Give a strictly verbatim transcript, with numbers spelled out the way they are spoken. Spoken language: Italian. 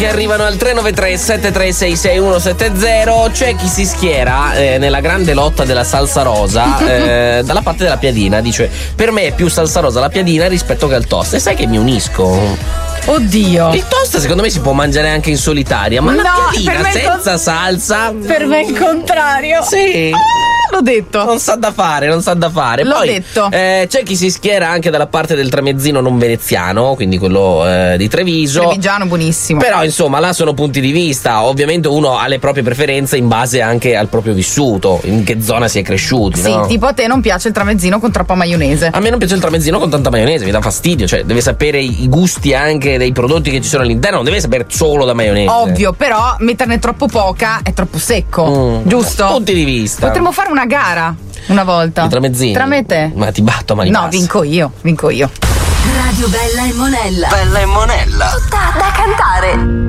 che arrivano al tre nove tre sette tre sei sei uno sette zero. C'è chi si schiera eh, nella grande lotta della salsa rosa eh, dalla parte della piadina. Dice: per me è più salsa rosa la piadina rispetto che al toast. E sai che mi unisco? Oddio. Il toast secondo me si può mangiare anche in solitaria, ma no, la piadina senza con... salsa. Per me è il contrario. Sì. Ah, l'ho detto. Non sa da fare, non sa da fare. L'ho Poi, detto. Eh, c'è chi si schiera anche dalla parte del tramezzino non veneziano, quindi quello eh, di Treviso. Trevigiano buonissimo. Però insomma là sono punti di vista. Ovviamente uno ha le proprie preferenze in base anche al proprio vissuto, in che zona si è cresciuti. Sì, no? tipo a te non piace il tramezzino con troppa maionese. A me non piace il tramezzino con tanta maionese, mi dà fastidio. Cioè deve sapere i gusti anche dei prodotti che ci sono all'interno, non deve sapere solo da maionese. Ovvio, però metterne troppo poca è troppo secco, Mm. giusto? Punti di vista. Potremmo fare una gara una volta. I tramezzini. Tra me e te. Ma ti batto a mani No, basse. vinco io, vinco io. Radio Bella e Monella. Bella e Monella. Tutta da cantare.